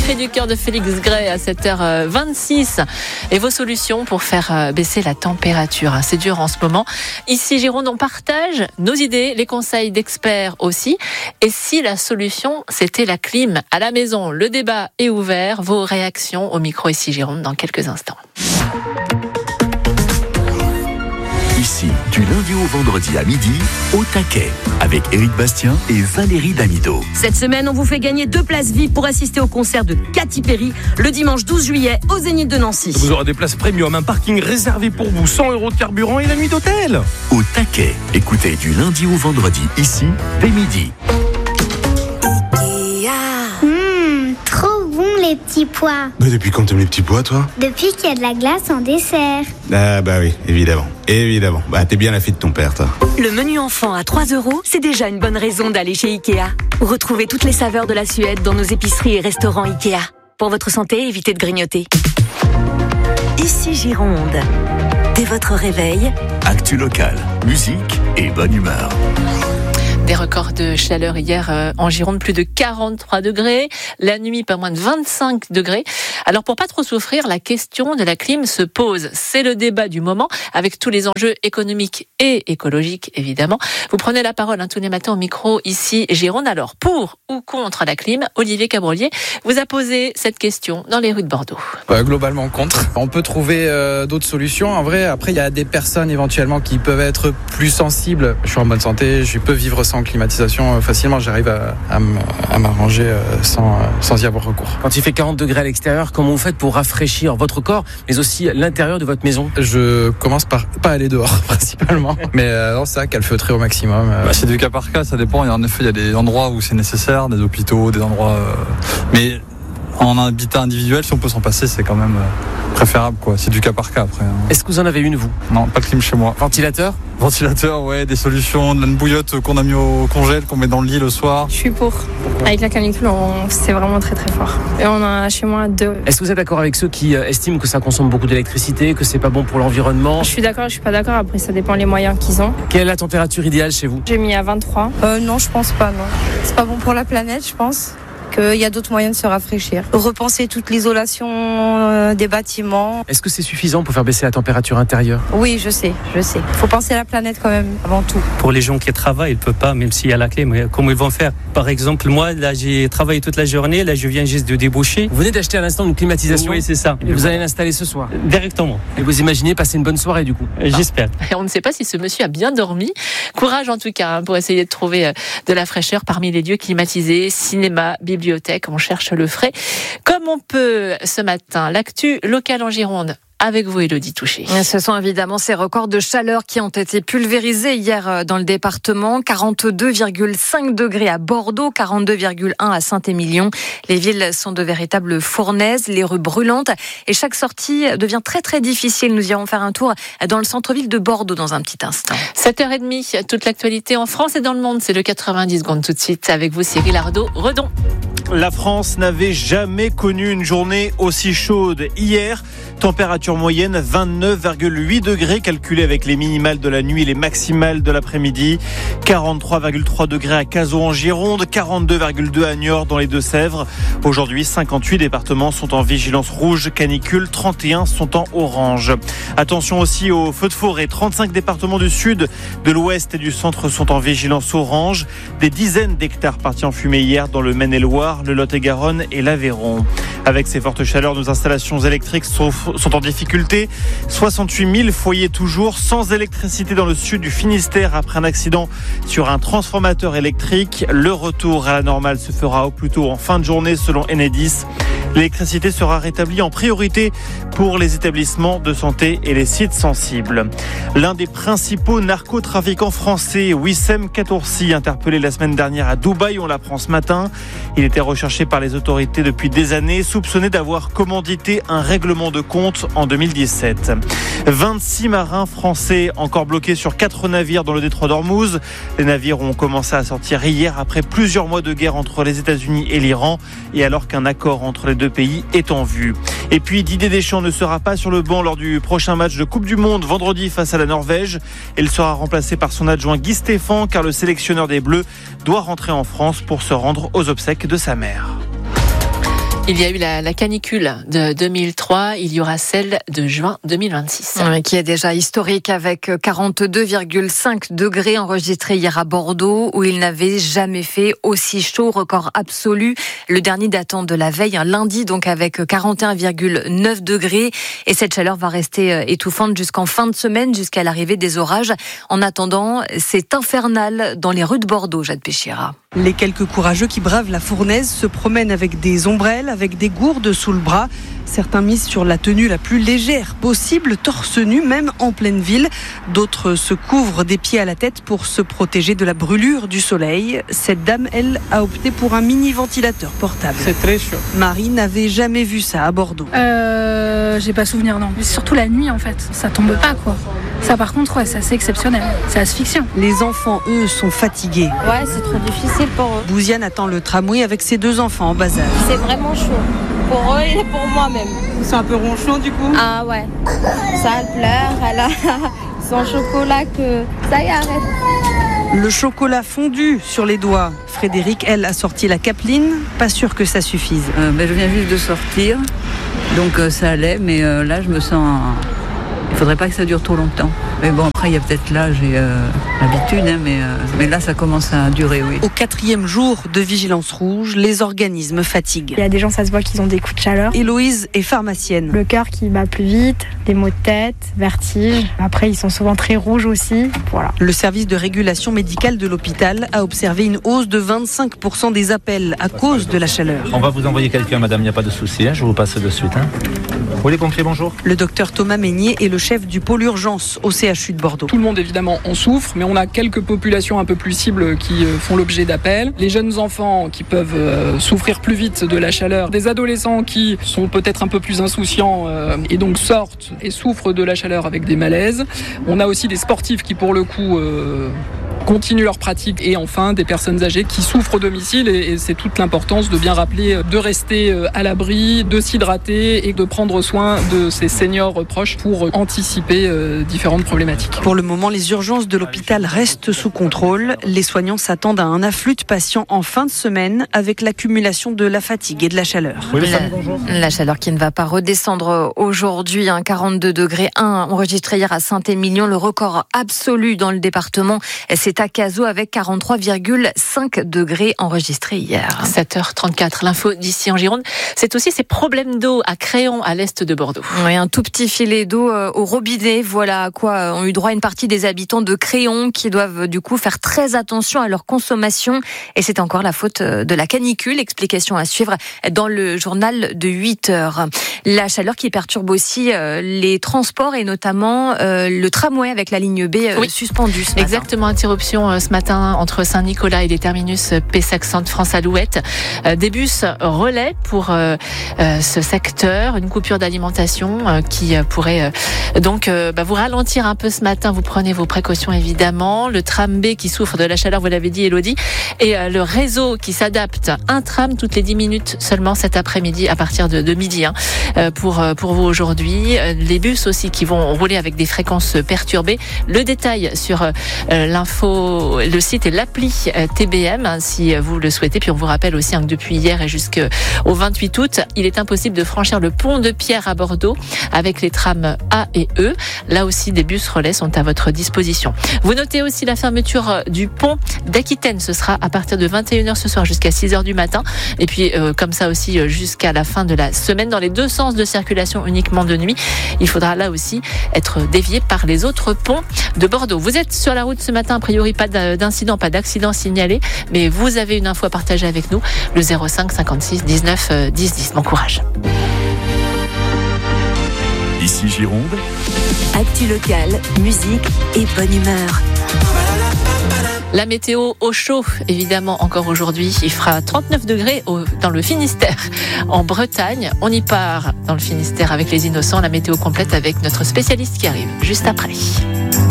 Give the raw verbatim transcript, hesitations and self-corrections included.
Cri du cœur de Félix Gray à sept heures vingt-six. Et vos solutions pour faire baisser la température. C'est dur en ce moment. Ici, Gironde, on partage nos idées, les conseils d'experts aussi. Et si la solution, c'était la clim à la maison? Le débat est ouvert. Vos réactions au micro ici, Gironde, dans quelques instants. Ici, du lundi au vendredi à midi, au taquet, avec Éric Bastien et Valérie Damido. Cette semaine, on vous fait gagner deux places V I P pour assister au concert de Katy Perry le dimanche douze juillet au Zénith de Nancy. Vous aurez des places premium, un parking réservé pour vous, cent euros de carburant et la nuit d'hôtel. Au taquet, écoutez du lundi au vendredi, ici, dès midi. Mmh, trop bon les petits pois. Mais depuis quand t'aimes les petits pois, toi? Depuis qu'il y a de la glace en dessert. Ah bah oui, évidemment. Évidemment. Bah t'es bien la fille de ton père, toi. Le menu enfant à trois euros, c'est déjà une bonne raison d'aller chez Ikea. Retrouvez toutes les saveurs de la Suède dans nos épiceries et restaurants Ikea. Pour votre santé, évitez de grignoter. Ici Gironde. Dès votre réveil, Actu locale, musique et bonne humeur. Des records de chaleur hier euh, en Gironde, plus de quarante-trois degrés. La nuit, pas moins de vingt-cinq degrés. Alors, pour pas trop souffrir, la question de la clim se pose. C'est le débat du moment, avec tous les enjeux économiques et écologiques, évidemment. Vous prenez la parole hein, tous les matins au micro, ici, Gironde. Alors, pour ou contre la clim, Olivier Cabrolier vous a posé cette question dans les rues de Bordeaux. Euh, globalement, contre. On peut trouver euh, d'autres solutions. En vrai, après, il y a des personnes éventuellement qui peuvent être plus sensibles. Je suis en bonne santé, je peux vivre sans climatisation facilement, j'arrive à, à, à m'arranger sans, sans y avoir recours. Quand il fait quarante degrés à l'extérieur, comment vous faites pour rafraîchir votre corps, mais aussi l'intérieur de votre maison? Je commence par pas aller dehors, principalement. Mais euh, non, c'est ça, calfeutrer au maximum. Euh. Bah, c'est du cas par cas, ça dépend. En effet, il y a des endroits où c'est nécessaire, des hôpitaux, des endroits... Euh... Mais en habitat individuel, si on peut s'en passer, c'est quand même préférable, quoi. C'est du cas par cas, après. Hein. Est-ce que vous en avez une, vous? Non, pas de clim chez moi. Ventilateur? Ventilateur, ouais, des solutions, de une bouillotte qu'on a mis au congèle, qu'on met dans le lit le soir. Je suis pour. Avec la canicule, on... c'est vraiment très très fort. Et on en a chez moi deux. Est-ce que vous êtes d'accord avec ceux qui estiment que ça consomme beaucoup d'électricité, que c'est pas bon pour l'environnement? Je suis d'accord, je suis pas d'accord. Après, ça dépend les moyens qu'ils ont. Quelle est la température idéale chez vous? J'ai mis à vingt-trois. Euh, non, je pense pas, non. C'est pas bon pour la planète, je pense. Qu'il y a d'autres moyens de se rafraîchir. Repenser toute l'isolation euh, des bâtiments. Est-ce que c'est suffisant pour faire baisser la température intérieure? Oui, je sais, je sais. Il faut penser à la planète quand même, avant tout. Pour les gens qui travaillent, ils ne peuvent pas, même s'il y a la clé, mais comment ils vont faire? Par exemple, moi, là, j'ai travaillé toute la journée, là, je viens juste de déboucher. Vous venez d'acheter à l'instant une climatisation? Oui, c'est ça. Et vous allez l'installer ce soir? Directement. Et vous imaginez passer une bonne soirée, du coup? J'espère. Et on ne sait pas si ce monsieur a bien dormi. Courage, en tout cas, hein, pour essayer de trouver de la fraîcheur parmi les lieux climatisés, cinéma, bibliothèque, on cherche le frais. Comme on peut ce matin, l'actu locale en Gironde. Avec vous, Élodie Touché. Ce sont évidemment ces records de chaleur qui ont été pulvérisés hier dans le département. quarante-deux virgule cinq degrés à Bordeaux, quarante-deux virgule un à Saint-Émilion. Les villes sont de véritables fournaises, les rues brûlantes. Et chaque sortie devient très très difficile. Nous irons faire un tour dans le centre-ville de Bordeaux dans un petit instant. sept heures trente, toute l'actualité en France et dans le monde. C'est le quatre-vingt-dix secondes tout de suite. Avec vous, Cyril Ardo-Redon. La France n'avait jamais connu une journée aussi chaude. Hier, température moyenne vingt-neuf virgule huit degrés, calculée avec les minimales de la nuit et les maximales de l'après-midi. quarante-trois virgule trois degrés à Cazaux en Gironde, quarante-deux virgule deux à Niort dans les Deux-Sèvres. Aujourd'hui, cinquante-huit départements sont en vigilance rouge canicule, trente et un sont en orange. Attention aussi aux feux de forêt. trente-cinq départements du sud, de l'ouest et du centre sont en vigilance orange. Des dizaines d'hectares partis en fumée hier dans le Maine-et-Loire, le Lot-et-Garonne et l'Aveyron. Avec ces fortes chaleurs, nos installations électriques sont, sont en difficulté. soixante-huit mille foyers toujours sans électricité dans le sud du Finistère après un accident sur un transformateur électrique. Le retour à la normale se fera au plus tôt en fin de journée selon Enedis. L'électricité sera rétablie en priorité pour les établissements de santé et les sites sensibles. L'un des principaux narcotrafiquants français, Wissem Katoursi, interpellé la semaine dernière à Dubaï, on l'apprend ce matin. Il était recherché par les autorités depuis des années, soupçonné d'avoir commandité un règlement de compte en deux mille dix-sept. vingt-six marins français encore bloqués sur quatre navires dans le détroit d'Ormuz. Les navires ont commencé à sortir hier après plusieurs mois de guerre entre les États-Unis et l'Iran et alors qu'un accord entre les deux pays est en vue. Et puis Didier Deschamps ne sera pas sur le banc lors du prochain match de Coupe du Monde vendredi face à la Norvège. Il sera remplacé par son adjoint Guy Stéphane car le sélectionneur des Bleus doit rentrer en France pour se rendre aux obsèques de sa mère. Il y a eu la, la canicule de deux mille trois, il y aura celle de juin deux mille vingt-six. Oui, qui est déjà historique avec quarante-deux virgule cinq degrés enregistrés hier à Bordeaux, où il n'avait jamais fait aussi chaud, record absolu. Le dernier datant de la veille, un lundi, donc avec quarante et un virgule neuf degrés. Et cette chaleur va rester étouffante jusqu'en fin de semaine, jusqu'à l'arrivée des orages. En attendant, c'est infernal dans les rues de Bordeaux, Jade Péchira. Les quelques courageux qui bravent la fournaise se promènent avec des ombrelles, avec des gourdes sous le bras. Certains misent sur la tenue la plus légère possible, torse nu, même en pleine ville. D'autres se couvrent des pieds à la tête pour se protéger de la brûlure du soleil. Cette dame, elle, a opté pour un mini-ventilateur portable. C'est très chaud. Marie n'avait jamais vu ça à Bordeaux. Euh, j'ai pas souvenir, non. Mais surtout la nuit, en fait. Ça tombe pas, quoi. Ça, par contre, ouais, c'est assez exceptionnel. C'est asphyxiant. Les enfants, eux, sont fatigués. Ouais, c'est trop difficile pour eux. Bouziane attend le tramway avec ses deux enfants en bas âge. C'est vraiment chaud. Pour eux et pour moi-même. C'est un peu ronchon, du coup? Ah ouais. Ça, elle pleure, elle a son chocolat que... Ça y est, arrête. Le chocolat fondu sur les doigts. Frédéric, elle, a sorti la capeline. Pas sûr que ça suffise. Euh, ben, je viens juste de sortir, donc euh, ça allait, mais euh, là, je me sens... Il faudrait pas que ça dure trop longtemps. Mais bon, après, il y a peut-être l'âge et euh, l'habitude, hein, mais, euh, mais là, ça commence à durer, oui. Au quatrième jour de vigilance rouge, les organismes fatiguent. Il y a des gens, ça se voit qu'ils ont des coups de chaleur. Héloïse est pharmacienne. Le cœur qui bat plus vite, des maux de tête, vertige. Après, ils sont souvent très rouges aussi. Voilà. Le service de régulation médicale de l'hôpital a observé une hausse de vingt-cinq pour cent des appels à cause de la chaleur. On va vous envoyer quelqu'un, madame, il n'y a pas de souci, hein, je vous passe de suite. Hein. Oui, les pompiers, bonjour. Le docteur Thomas Meignier est le chef du pôle urgence au C H U de Bordeaux. Tout le monde évidemment en souffre, mais on a quelques populations un peu plus cibles qui font l'objet d'appels. Les jeunes enfants qui peuvent euh, souffrir plus vite de la chaleur, des adolescents qui sont peut-être un peu plus insouciants euh, et donc sortent et souffrent de la chaleur avec des malaises. On a aussi des sportifs qui pour le coup euh, continuent leur pratique, et enfin des personnes âgées qui souffrent au domicile, et, et c'est toute l'importance de bien rappeler de rester à l'abri, de s'hydrater et de prendre soin de ses seniors proches pour anticiper euh, différentes problématiques. Pour le moment, les urgences de l'hôpital restent sous contrôle. Les soignants s'attendent à un afflux de patients en fin de semaine avec l'accumulation de la fatigue et de la chaleur. Oui, la, la chaleur qui ne va pas redescendre aujourd'hui, hein, quarante-deux degrés un enregistré hier à Saint-Émilion, le record absolu dans le département, c'est à Cazaux avec quarante-trois virgule cinq degrés enregistrés hier. sept heures trente-quatre, l'info d'ici en Gironde, c'est aussi ces problèmes d'eau à Créon, à l'est de Bordeaux. Oui, un tout petit filet d'eau au robinet, voilà à quoi ont eu droit une partie des habitants de Créon qui doivent du coup faire très attention à leur consommation, et c'est encore la faute de la canicule. Explication à suivre dans le journal de huit heures. La chaleur qui perturbe aussi les transports et notamment le tramway avec la ligne B oui. suspendue ce matin. Exactement, interruption ce matin entre Saint-Nicolas et les terminus Pessac Centre-France Alouette. Des bus relais pour ce secteur, une coupure d'alimentation qui pourrait donc bah, vous ralentir un peu ce matin. Vous prenez vos précautions évidemment. Le tram B qui souffre de la chaleur, vous l'avez dit Elodie, et le réseau qui s'adapte. Un tram toutes les dix minutes seulement cet après-midi à partir de, de midi hein, pour, pour vous aujourd'hui. Les bus aussi qui vont rouler avec des fréquences perturbées. Le détail sur l'info, le site et l'appli T B M hein, si vous le souhaitez. Puis on vous rappelle aussi hein, que depuis hier et jusqu'au vingt-huit août, il est impossible de franchir le pont de Pierre à Bordeaux avec les trams A et E. Là aussi, des bus relais sont à votre disposition. Vous notez aussi la fermeture du pont d'Aquitaine. Ce sera à partir de vingt et une heures ce soir jusqu'à six heures du matin. Et puis, euh, comme ça aussi, jusqu'à la fin de la semaine, dans les deux sens de circulation uniquement de nuit. Il faudra là aussi être dévié par les autres ponts de Bordeaux. Vous êtes sur la route ce matin, a priori pas d'incident, pas d'accident signalé, mais vous avez une info à partager avec nous, le zéro cinq cinquante-six dix-neuf dix dix. Bon courage. Ici Gironde. Actu locale, musique et bonne humeur. La météo au chaud, évidemment, encore aujourd'hui. Il fera trente-neuf degrés au, dans le Finistère, en Bretagne. On y part dans le Finistère avec les Innocents. La météo complète avec notre spécialiste qui arrive juste après.